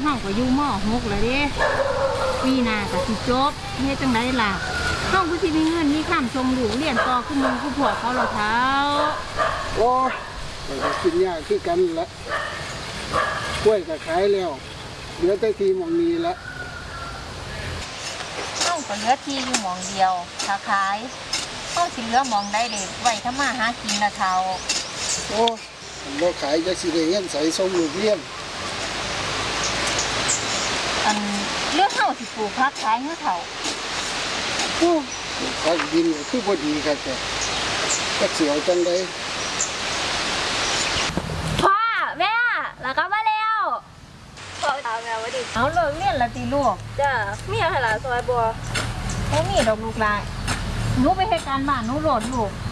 เฮาก็อยู่ม.6แล้วเด้ปีหน้าก็สิจบเฮ็ดจังไดล่ะเฮาก็สิมีเงินมีค่าส่งลูกเรียนต่อคือหมู่คือพวกเขาล่ะเฒ่าโอ้มันก็กินยากคือกันละกล้วยก็ขายแล้วเหลือแต่ทีหม่องนี้ละเฮาก็เหลือที่อยู่หม่องเดียวถ้าขายเฮาสิเหลือหม่องใดเด้ไว้ทำมาหากินล่ะเฒ่าโอ้บ่ขายจะสิได้เงินใส่ส่งลูกเรียนเรื่องเฮาสิปลูกผักขายเฮาเฒ่าโอ้ผักดินคือบ่ดีครับแต่จักสิเอาจังได๋พ่อแม่แล้วก็มาแล้วพ่อถามแม่ว่าดิเอาเลิกเรียนละติลูกจ้ามีอะไรหลานซอยบัวบ่มีดอกลูกหลานหนูไปเฮ็ดการบ้านหนูโหลดลูก